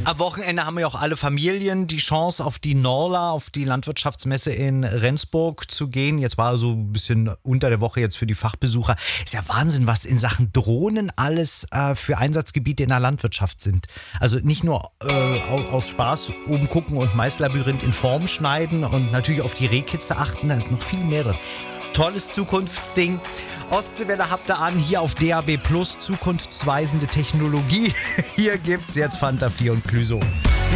Am Wochenende haben ja auch alle Familien die Chance, auf die Norla, auf die Landwirtschaftsmesse in Rendsburg zu gehen. Jetzt war so ein bisschen unter der Woche jetzt für die Fachbesucher. Ist ja Wahnsinn, was in Sachen Drohnen alles für Einsatzgebiete in der Landwirtschaft sind. Also nicht nur aus Spaß oben gucken und Maislabyrinth in Form schneiden und natürlich auf die Rehkitze achten, da ist noch viel mehr drin. Tolles Zukunftsding. Ostseewelle habt ihr an, hier auf DAB+, zukunftsweisende Technologie. Hier gibt's jetzt Fanta 4 und Clüso.